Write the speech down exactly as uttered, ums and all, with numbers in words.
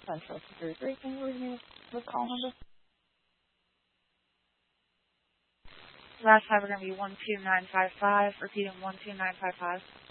Central three three. Can you read me the call number? Last time we're going to be one two nine five five. Repeating one two nine five five.